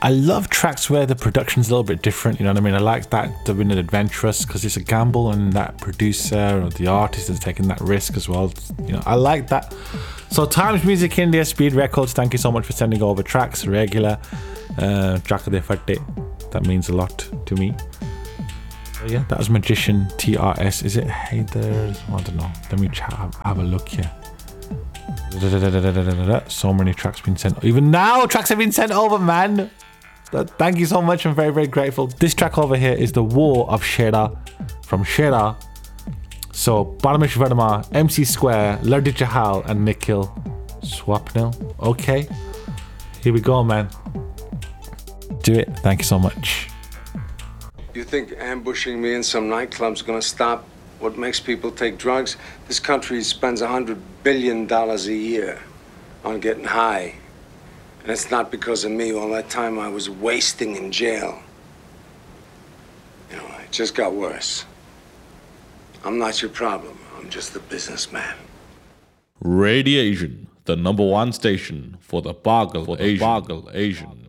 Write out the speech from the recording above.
I love tracks where the production's a little bit different, you know what I mean? I like that they've been adventurous because it's a gamble, and that producer or the artist is taking that risk as well. You know, I like that. So Times Music India, Speed Records, thank you so much for sending over tracks, regular. Jaka De Fatte, that means a lot to me. So yeah, that was Magician TRS. Is it Hader? I don't know. Let me have a look here. So many tracks been sent. Even now, tracks have been sent over, man. Thank you so much. I'm very, very grateful. This track over here is The War of Shera from Shera. So Paramish Verma, MC Square, Lardi Chahal, and Nikhil Swapnil. Okay, here we go, man. Do it. Thank you so much. You think ambushing me in some nightclub's gonna stop what makes people take drugs? This country spends $100 billion a year on getting high. And it's not because of me. All that time I was wasting in jail. You know, it just got worse. I'm not your problem. I'm just the businessman. Radiation, the #1 station for the Pagal Asian.